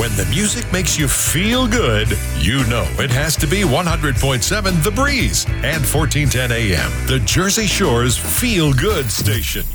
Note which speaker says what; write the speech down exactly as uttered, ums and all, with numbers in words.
Speaker 1: When the music makes you feel good, you know it has to be one hundred point seven The Breeze and fourteen ten A M, the Jersey Shore's feel good station.